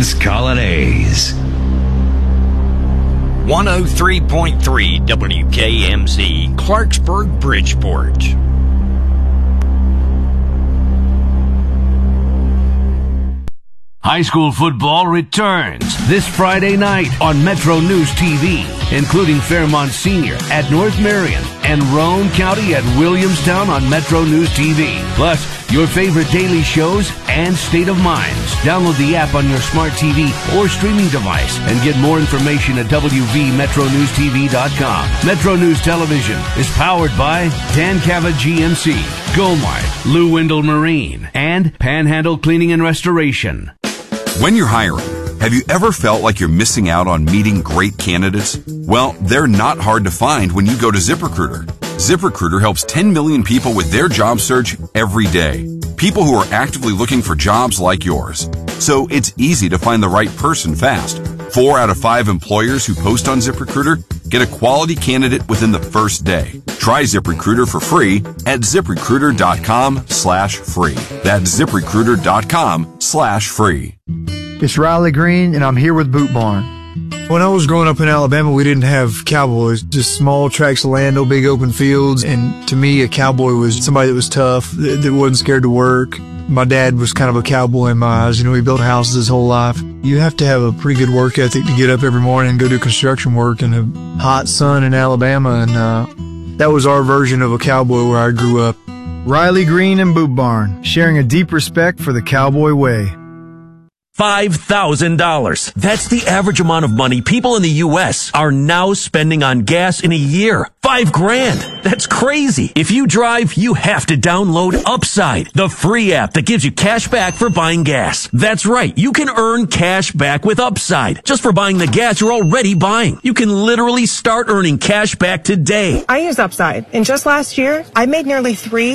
Let's call it A's. 103.3 WKMZ, Clarksburg, Bridgeport. High school football returns this Friday night on Metro News TV, including Fairmont Senior at North Marion and Roane County at Williamstown on Metro News TV. Plus, your favorite daily shows and State of Minds. Download the app on your smart TV or streaming device and get more information at WVMetroNewsTV.com. Metro News Television is powered by Dan Cava GMC, Gomart, Lou Wendell Marine, and Panhandle Cleaning and Restoration. When you're hiring, have you ever felt like you're missing out on meeting great candidates? Well, they're not hard to find when you go to ZipRecruiter. ZipRecruiter helps 10 million people with their job search every day. People who are actively looking for jobs like yours. So it's easy to find the right person fast. 4 out of 5 employers who post on ZipRecruiter get a quality candidate within the first day. Try ZipRecruiter for free at ZipRecruiter.com/free. That's ZipRecruiter.com/free. It's Riley Green, and I'm here with Boot Barn. When I was growing up in Alabama, we didn't have cowboys, just small tracts of land, no big open fields. And to me, a cowboy was somebody that was tough, that wasn't scared to work. My dad was kind of a cowboy in my eyes. You know, he built houses his whole life. You have to have a pretty good work ethic to get up every morning and go do construction work in a hot sun in Alabama. And that was our version of a cowboy where I grew up. Riley Green and Boot Barn, sharing a deep respect for the cowboy way. $5,000. That's the average amount of money people in the U.S. are now spending on gas in a year. $5,000. That's crazy. If you drive, you have to download Upside, the free app that gives you cash back for buying gas. That's right. You can earn cash back with Upside just for buying the gas you're already buying. You can literally start earning cash back today. I use Upside, and just last year, I made nearly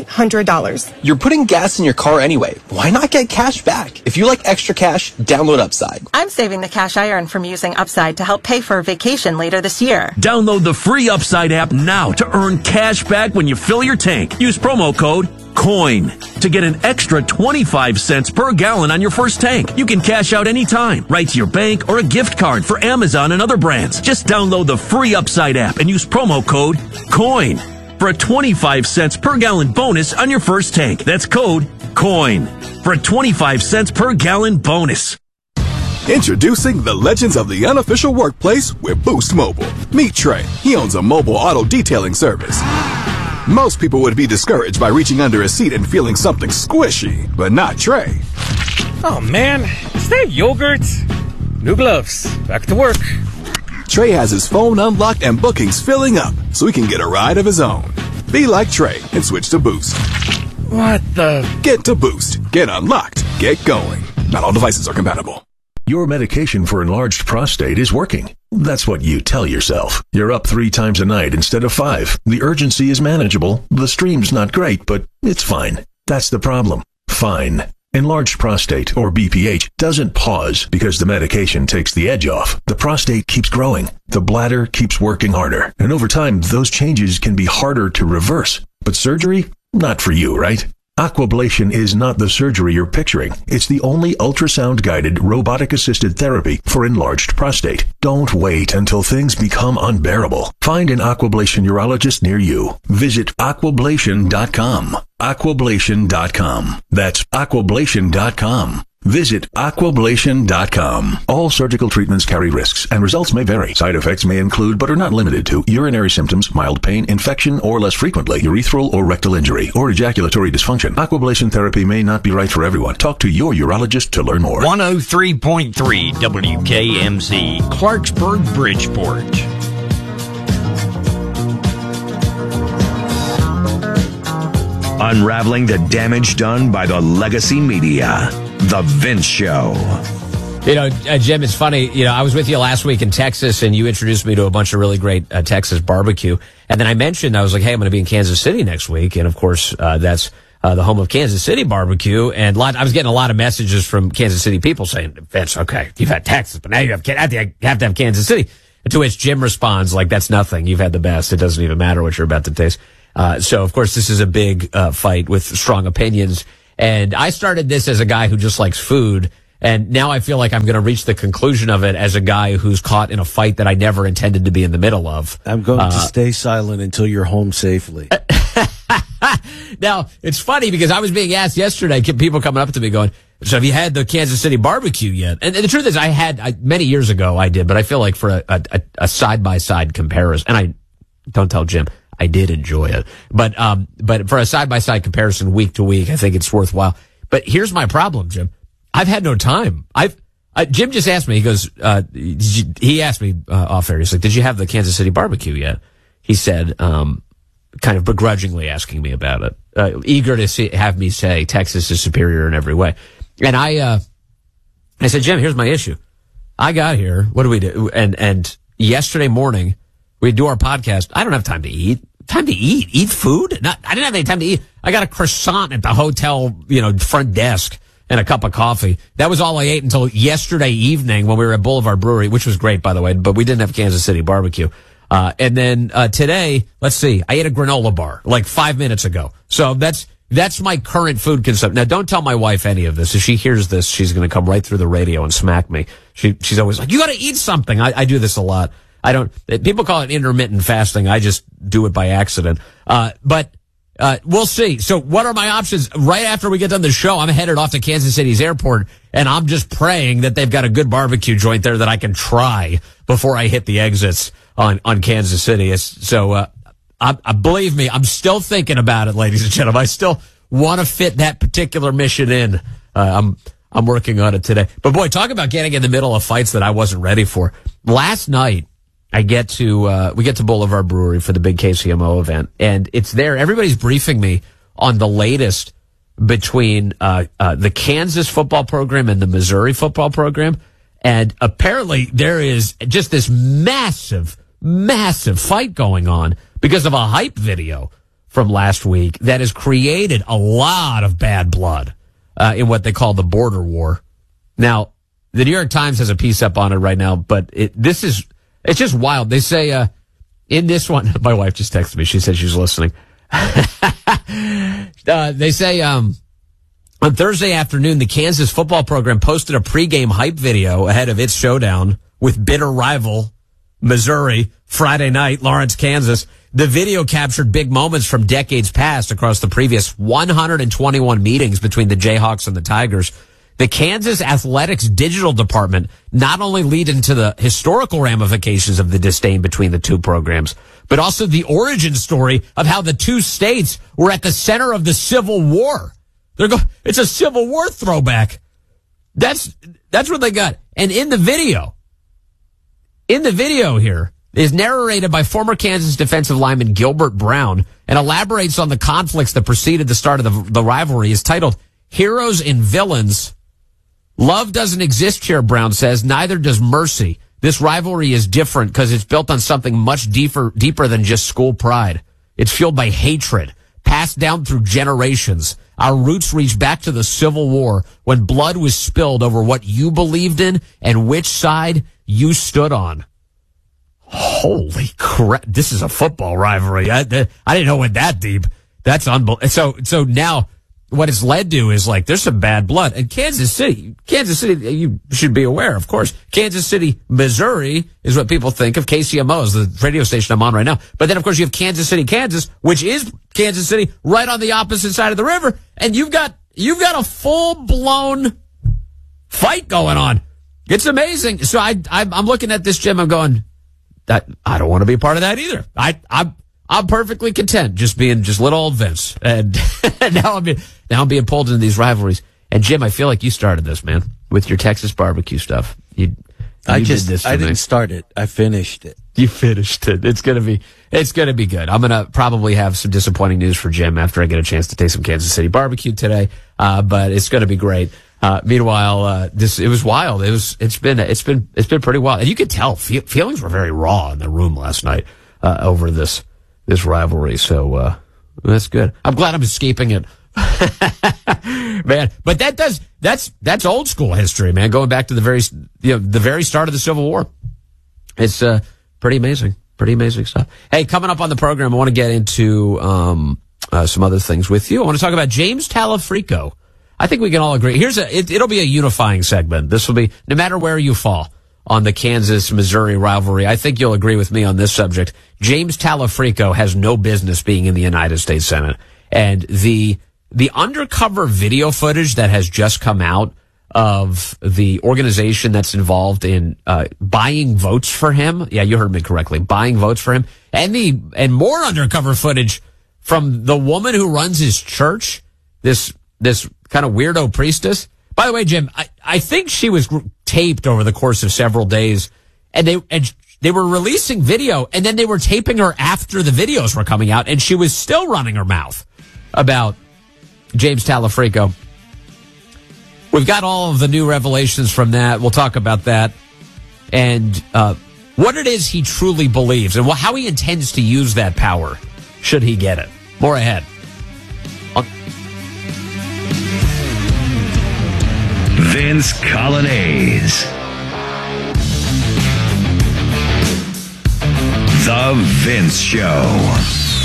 $300. You're putting gas in your car anyway. Why not get cash back? If you like extra cash, download Upside. I'm saving the cash I earn from using Upside to help pay for a vacation later this year. Download the free Upside app now to earn cash back when you fill your tank. Use promo code COIN to get an extra 25 cents per gallon on your first tank. You can cash out anytime, right to your bank or a gift card for Amazon and other brands. Just download the free Upside app and use promo code COIN for a 25 cents per gallon bonus on your first tank. That's code COIN for a 25 cents per gallon bonus. Introducing the legends of the unofficial workplace with Boost Mobile. Meet Trey. He owns a mobile auto detailing service. Most people would be discouraged by reaching under a seat and feeling something squishy, but not Trey. Oh man, is that yogurt? New gloves. Back to work. Trey has his phone unlocked and bookings filling up, so he can get a ride of his own. Be like Trey and switch to Boost. What the? Get to Boost. Get unlocked. Get going. Not all devices are compatible. Your medication for enlarged prostate is working. That's what you tell yourself. You're up 3 times a night instead of 5. The urgency is manageable. The stream's not great, but it's fine. That's the problem. Fine. Enlarged prostate, or BPH, doesn't pause because the medication takes the edge off. The prostate keeps growing. The bladder keeps working harder. And over time, those changes can be harder to reverse. But surgery? Not for you, right? Aquablation is not the surgery you're picturing. It's the only ultrasound-guided, robotic-assisted therapy for enlarged prostate. Don't wait until things become unbearable. Find an Aquablation urologist near you. Visit aquablation.com. Aquablation.com. That's aquablation.com. Visit aquablation.com. All surgical treatments carry risks, and results may vary. Side effects may include, but are not limited to, urinary symptoms, mild pain, infection, or less frequently, urethral or rectal injury, or ejaculatory dysfunction. Aquablation therapy may not be right for everyone. Talk to your urologist to learn more. 103.3 WKMZ, Clarksburg, Bridgeport. Unraveling the damage done by the legacy media. The Vince Show. You know, Jim, it's funny. You know, I was with you last week in Texas, and you introduced me to a bunch of really great Texas barbecue. And then I mentioned, I was like, hey, I'm going to be in Kansas City next week. And, of course, that's the home of Kansas City barbecue. And I was getting a lot of messages from Kansas City people saying, Vince, okay, you've had Texas, but now you have to have Kansas City. To which Jim responds, like, that's nothing. You've had the best. It doesn't even matter what you're about to taste. So, of course, this is a big fight with strong opinions. And I started this as a guy who just likes food. And now I feel like I'm going to reach the conclusion of it as a guy who's caught in a fight that I never intended to be in the middle of. I'm going to stay silent until you're home safely. Now, it's funny because I was being asked yesterday, people coming up to me going, so have you had the Kansas City barbecue yet? And the truth is many years ago I did, but I feel like for a side-by-side comparison, and I don't tell Jim, I did enjoy it. But for a side-by-side comparison week to week, I think it's worthwhile. But here's my problem, Jim. I've had no time. Jim just asked me, he goes, he asked me off air, he's like, did you have the Kansas City barbecue yet? He said, kind of begrudgingly asking me about it, eager to have me say Texas is superior in every way. And I said, Jim, here's my issue. I got here. What do we do? And yesterday morning we do our podcast. I don't have time to eat. Eat food? I didn't have any time to eat. I got a croissant at the hotel, front desk and a cup of coffee. That was all I ate until yesterday evening when we were at Boulevard Brewery, which was great, by the way, but we didn't have Kansas City barbecue. And then today, let's see, I ate a granola bar like 5 minutes ago. So that's my current food consumption. Now, don't tell my wife any of this. If she hears this, she's going to come right through the radio and smack me. She's always like, you got to eat something. I do this a lot. People call it intermittent fasting. I just do it by accident. But we'll see. So what are my options? Right after we get done the show, I'm headed off to Kansas City's airport, and I'm just praying that they've got a good barbecue joint there that I can try before I hit the exits on Kansas City. Believe me, I'm still thinking about it, ladies and gentlemen. I still want to fit that particular mission in. I'm working on it today. But boy, talk about getting in the middle of fights that I wasn't ready for. Last night, we get to Boulevard Brewery for the big KCMO event, and it's there. Everybody's briefing me on the latest between the Kansas football program and the Missouri football program. And apparently there is just this massive fight going on because of a hype video from last week that has created a lot of bad blood in what they call the border war. Now, the New York Times has a piece up on it right now, but it's just wild. They say in this one, my wife just texted me. She said she's listening. They say on Thursday afternoon, the Kansas football program posted a pregame hype video ahead of its showdown with bitter rival Missouri Friday night, Lawrence, Kansas. The video captured big moments from decades past across the previous 121 meetings between the Jayhawks and the Tigers. The Kansas Athletics digital department not only lead into the historical ramifications of the disdain between the two programs, but also the origin story of how the two states were at the center of the Civil War. It's a Civil War throwback. That's what they got. And in the video here is narrated by former Kansas defensive lineman Gilbert Brown and elaborates on the conflicts that preceded the start of the rivalry. Is titled Heroes and Villains. Love doesn't exist here, Brown says. Neither does mercy. This rivalry is different because it's built on something much deeper than just school pride. It's fueled by hatred, passed down through generations. Our roots reach back to the Civil War when blood was spilled over what you believed in and which side you stood on. Holy crap. This is a football rivalry. I didn't know it went that deep. That's unbelievable. So now what it's led to is like there's some bad blood. And Kansas City, you should be aware, of course. Kansas City, Missouri is what people think of. KCMO is the radio station I'm on right now. But then, of course, you have Kansas City, Kansas, which is Kansas City right on the opposite side of the river. And you've got a full-blown fight going on. It's amazing. So I'm looking at this, Jim. I'm going, I don't want to be a part of that either. I'm perfectly content just being little old Vince. And now I'm being pulled into these rivalries. And Jim, I feel like you started this, man, with your Texas barbecue stuff. I didn't start it. I finished it. You finished it. It's gonna be good. I'm gonna probably have some disappointing news for Jim after I get a chance to taste some Kansas City barbecue today. But it's gonna be great. Meanwhile, it was wild. It's been pretty wild. And you could tell feelings were very raw in the room last night, over this rivalry. So, that's good. I'm glad I'm escaping it. Man, but that's old school history, man. Going back to the very start of the Civil War. It's, pretty amazing stuff. Hey, coming up on the program, I want to get into, some other things with you. I want to talk about James Talafrico. I think we can all agree. It'll be a unifying segment. This will be, no matter where you fall on the Kansas-Missouri rivalry, I think you'll agree with me on this subject. James Talafrico has no business being in the United States Senate. And the undercover video footage that has just come out of the organization that's involved in buying votes for him. Yeah, you heard me correctly. Buying votes for him. And more undercover footage from the woman who runs his church, this kind of weirdo priestess. By the way, Jim, I think she was taped over the course of several days, and they were releasing video, and then they were taping her after the videos were coming out, and she was still running her mouth about James Talafrico. We've got all of the new revelations from that. We'll talk about that. And what it is he truly believes and how he intends to use that power should he get it. More ahead. Vince Colonnese. The Vince Show.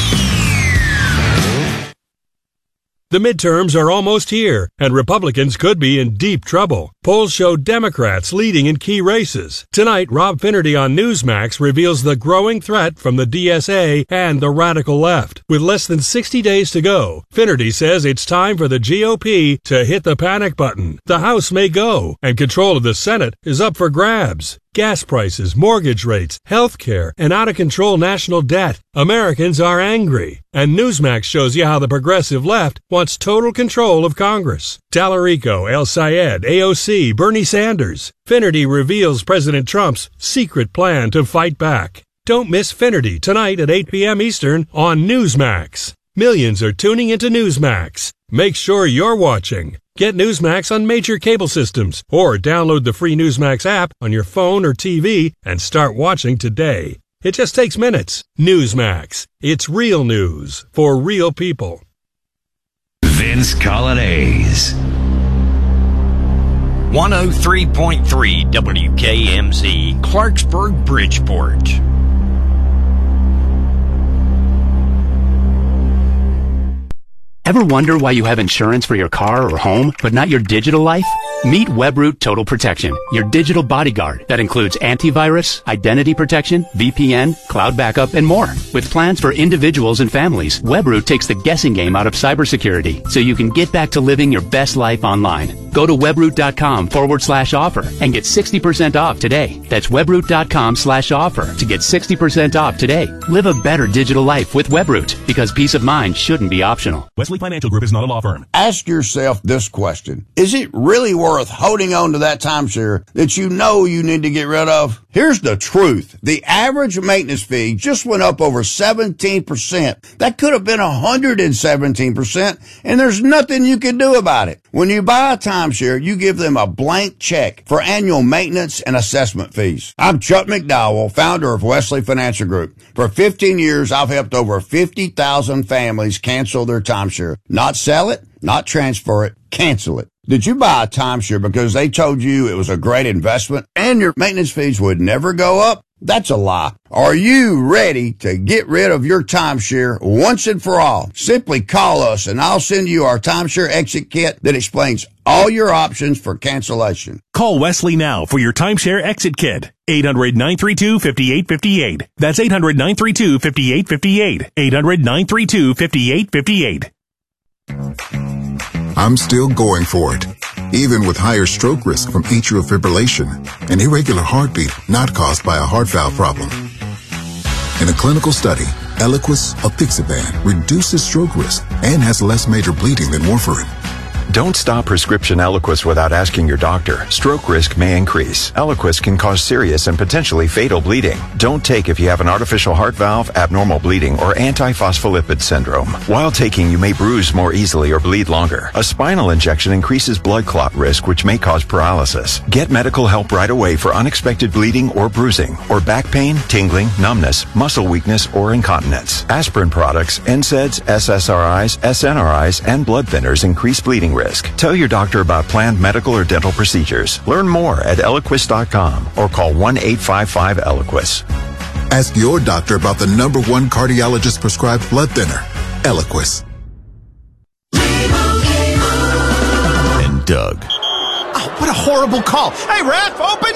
The midterms are almost here, and Republicans could be in deep trouble. Polls show Democrats leading in key races. Tonight, Rob Finnerty on Newsmax reveals the growing threat from the DSA and the radical left. With less than 60 days to go, Finnerty says it's time for the GOP to hit the panic button. The House may go, and control of the Senate is up for grabs. Gas prices, mortgage rates, health care, and out-of-control national debt. Americans are angry. And Newsmax shows you how the progressive left wants total control of Congress. Talarico, El Sayed, AOC, Bernie Sanders. Finnerty reveals President Trump's secret plan to fight back. Don't miss Finnerty tonight at 8 p.m. Eastern on Newsmax. Millions are tuning into Newsmax. Make sure you're watching. Get Newsmax on major cable systems or download the free Newsmax app on your phone or TV and start watching today. It just takes minutes. Newsmax. It's real news for real people. Vince Colonnese. 103.3 WKMZ, Clarksburg, Bridgeport. Ever wonder why you have insurance for your car or home, but not your digital life? Meet Webroot Total Protection, your digital bodyguard that includes antivirus, identity protection, VPN, cloud backup, and more. With plans for individuals and families, Webroot takes the guessing game out of cybersecurity so you can get back to living your best life online. Go to webroot.com/offer and get 60% off today. That's webroot.com/offer to get 60% off today. Live a better digital life with Webroot because peace of mind shouldn't be optional. Wesley Financial Group is not a law firm. Ask yourself this question. Is it really worth holding on to that timeshare that you know you need to get rid of? Here's the truth. The average maintenance fee just went up over 17%. That could have been 117%, and there's nothing you can do about it. When you buy a timeshare, you give them a blank check for annual maintenance and assessment fees. I'm Chuck McDowell, founder of Wesley Financial Group. For 15 years, I've helped over 50,000 families cancel their timeshare. Not sell it, not transfer it, cancel it. Did you buy a timeshare because they told you it was a great investment and your maintenance fees would never go up? That's a lie. Are you ready to get rid of your timeshare once and for all? Simply call us and I'll send you our timeshare exit kit that explains all your options for cancellation. Call Wesley now for your timeshare exit kit. 800-932-5858. That's 800-932-5858. 800-932-5858. I'm still going for it, even with higher stroke risk from atrial fibrillation, an irregular heartbeat not caused by a heart valve problem. In a clinical study, Eliquis apixaban reduces stroke risk and has less major bleeding than warfarin. Don't stop prescription Eliquis without asking your doctor. Stroke risk may increase. Eliquis can cause serious and potentially fatal bleeding. Don't take if you have an artificial heart valve, abnormal bleeding, or antiphospholipid syndrome. While taking, you may bruise more easily or bleed longer. A spinal injection increases blood clot risk, which may cause paralysis. Get medical help right away for unexpected bleeding or bruising, or back pain, tingling, numbness, muscle weakness, or incontinence. Aspirin products, NSAIDs, SSRIs, SNRIs, and blood thinners increase bleeding risk. Tell your doctor about planned medical or dental procedures. Learn more at Eliquis.com or call 1-855-ELIQUIS. Ask your doctor about the #1 cardiologist prescribed blood thinner, Eliquis. Doug. Oh, what a horrible call. Hey, ref, open